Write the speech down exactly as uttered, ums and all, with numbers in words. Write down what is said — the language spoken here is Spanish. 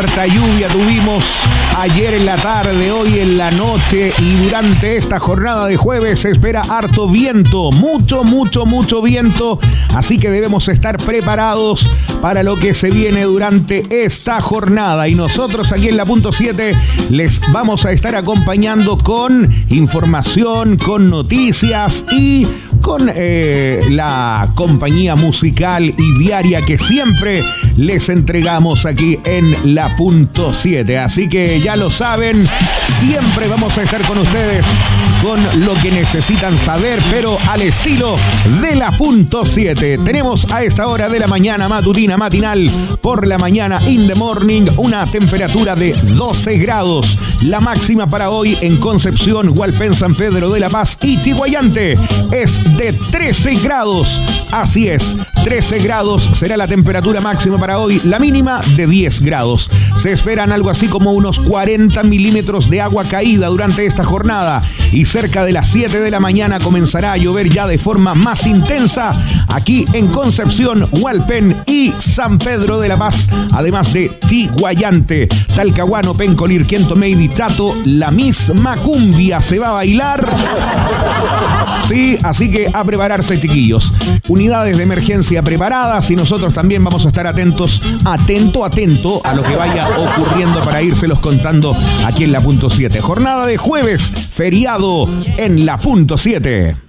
Harta lluvia tuvimos ayer en la tarde, hoy en la noche y durante esta jornada de jueves se espera harto viento, mucho, mucho, mucho viento, así que debemos estar preparados para lo que se viene durante esta jornada y nosotros aquí en la punto siete les vamos a estar acompañando con información, con noticias y con eh, la compañía musical y diaria que siempre les entregamos aquí en la punto siete. Así que ya lo saben, siempre vamos a estar con ustedes con lo que necesitan saber, pero al estilo de la punto siete. Tenemos a esta hora de la mañana matutina, matinal, por la mañana in the morning, una temperatura de doce grados. La máxima para hoy en Concepción, Hualpén, San Pedro de la Paz y Chiguayante es de trece grados. Así es, trece grados será la temperatura máxima para hoy, la mínima de diez grados. Se esperan algo así como unos cuarenta milímetros de agua caída durante esta jornada y cerca de las siete de la mañana comenzará a llover ya de forma más intensa aquí en Concepción, Hualpén y San Pedro de la Paz, además de Chiguayante, Talcahuano, Penco, Lirquento, Meidi, Chato, la misma cumbia se va a bailar. Sí, así que a prepararse, chiquillos. Unidades de emergencia preparadas y nosotros también vamos a estar atentos, atento, atento a lo que vaya ocurriendo para írselos contando aquí en la punto siete. Jornada de jueves, feriado en la punto siete.